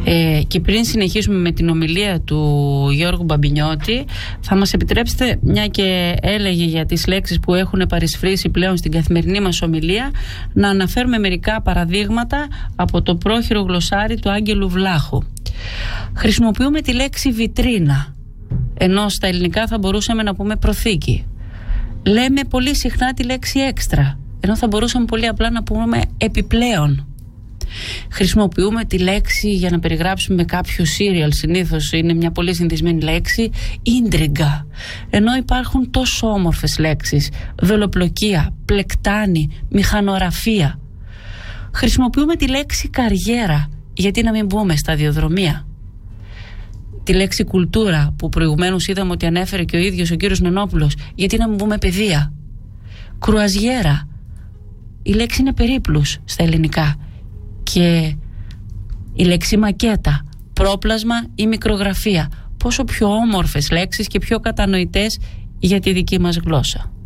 Και πριν συνεχίσουμε με την ομιλία του Γιώργου Μπαμπινιώτη, θα μας επιτρέψετε, μια και έλεγε για τις λέξεις που έχουν παρισφρήσει πλέον στην καθημερινή μας ομιλία, να αναφέρουμε μερικά παραδείγματα από το πρόχειρο γλωσσάρι του Άγγελου Βλάχου. Χρησιμοποιούμε τη λέξη βιτρίνα, ενώ στα ελληνικά θα μπορούσαμε να πούμε προθήκη. Λέμε πολύ συχνά τη λέξη έξτρα, ενώ θα μπορούσαμε πολύ απλά να πούμε επιπλέον. Χρησιμοποιούμε τη λέξη για να περιγράψουμε κάποιο σύριαλ, συνήθως είναι μια πολύ συνηθισμένη λέξη, ίντριγκα, ενώ υπάρχουν τόσο όμορφες λέξεις, δολοπλοκία, πλεκτάνη, μηχανογραφία. Χρησιμοποιούμε τη λέξη καριέρα, γιατί να μην πούμε σταδιοδρομία. Τη λέξη κουλτούρα, που προηγουμένως είδαμε ότι ανέφερε και ο ίδιος ο κύριος Νενόπουλος, γιατί να μην πούμε παιδεία. Κρουαζιέρα, η λέξη είναι περίπλους στα ελληνικά. Και η λέξη μακέτα, πρόπλασμα ή μικρογραφία, πόσο πιο όμορφες λέξεις και πιο κατανοητές για τη δική μας γλώσσα.